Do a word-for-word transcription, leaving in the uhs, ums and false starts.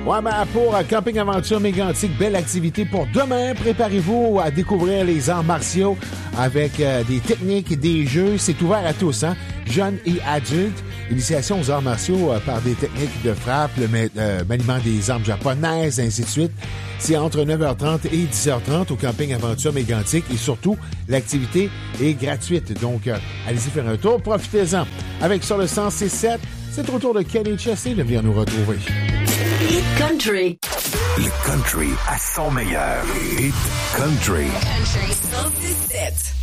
Ouais, ben pour euh, Camping Aventure Mégantic, belle activité pour demain. Préparez-vous à découvrir les arts martiaux avec euh, des techniques et des jeux. C'est ouvert à tous, hein, jeunes et adultes. Initiation aux arts martiaux euh, par des techniques de frappe, le euh, maniement des armes japonaises, ainsi de suite. C'est entre neuf heures trente et dix heures trente au Camping Aventure Mégantic. Et surtout, l'activité est gratuite. Donc, euh, allez-y faire un tour. Profitez-en. Avec sur le cent six sept, c'est au tour de Kenny Chesney de venir nous retrouver. Hit Country. Le country à son meilleur. Hit Country. Country cent six sept.